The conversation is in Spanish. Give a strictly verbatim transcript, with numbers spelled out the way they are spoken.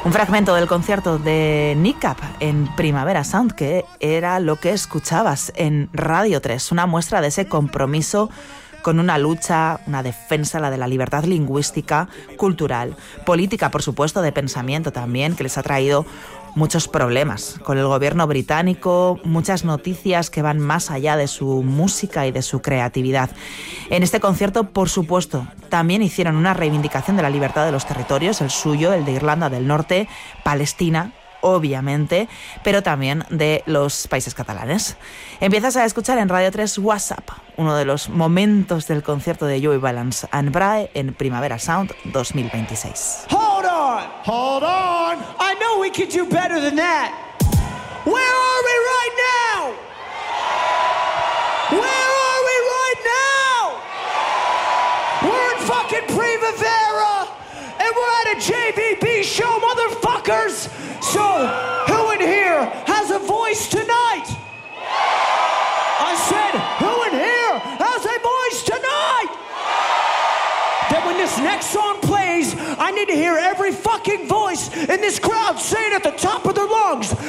Un fragmento del concierto de Nick Cave en Primavera Sound, que era lo que escuchabas en Radio tres, una muestra de ese compromiso con una lucha, una defensa, la de la libertad lingüística, cultural, política, por supuesto, de pensamiento también, que les ha traído muchos problemas con el gobierno británico, muchas noticias que van más allá de su música y de su creatividad. En este concierto, por supuesto, también hicieron una reivindicación de la libertad de los territorios, el suyo, el de Irlanda del Norte, Palestina, obviamente, pero también de los países catalanes. Empiezas a escuchar en Radio tres WhatsApp, uno de los momentos del concierto de Joey Balance and Brahe en Primavera Sound dos mil veintiséis. Hold on, hold on. I know we could do better than that. Where are we right now? Where are we right now? We're in fucking Primavera, and we're at a J B B show, motherfuckers. So, who in here has a voice tonight? I said, who in here has a voice tonight? Then when this next song plays, I need to hear every fucking voice in this crowd saying at the top of their lungs,